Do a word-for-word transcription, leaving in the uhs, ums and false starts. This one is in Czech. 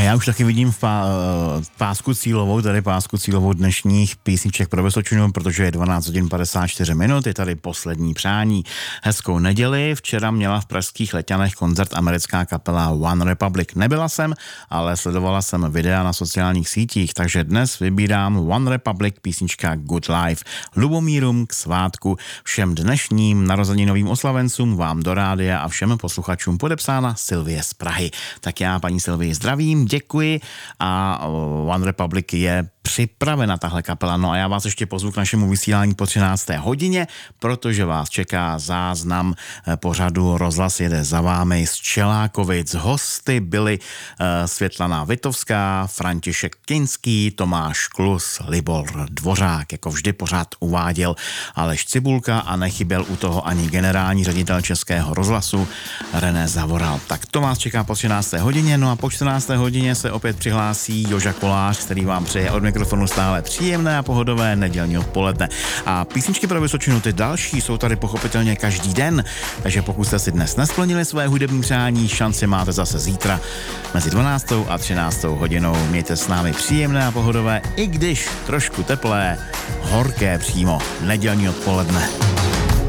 já už taky vidím v pá, pásku cílovou, tady pásku cílovou dnešních písniček pro Vysočinu, protože je dvanáct hodin padesát čtyři minut, je tady poslední přání. Hezkou neděli, včera měla v pražských Letňanech koncert americká kapela One Republic. Nebyla jsem, ale sledovala jsem videa na sociálních sítích, takže dnes vybírám One Republic písnička Good Life. Lubomírům k svátku, všem dnešním narozeninovým oslavencům, vám do rádia a všem posluchačům podepsána Sylvie z Prahy. Tak já paní Sylvii zdravím, děkuji a One Republic je připravena tahle kapela. No a já vás ještě pozvu k našemu vysílání po třinácté hodině, protože vás čeká záznam pořadu Rozhlas jede za vámi z Čelákovic. Hosty byli uh, Světlana Vitovská, František Kinský, Tomáš Klus, Libor Dvořák. Jako vždy pořád uváděl Aleš Cibulka a nechyběl u toho ani generální ředitel Českého rozhlasu René Zavoral. Tak to vás čeká po třinácté hodině, no a po čtrnácté hodině se opět přihlásí Joža Kolář, který vám přeje od mikrofonu stále příjemné a pohodové nedělní odpoledne. A písničky pro Vysočinu, ty další, jsou tady pochopitelně každý den, takže pokud jste si dnes nesplnili své hudební přání, šanci máte zase zítra mezi dvanáctou a třináctou hodinou. Mějte s námi příjemné a pohodové, i když trošku teplé, horké přímo nedělní odpoledne.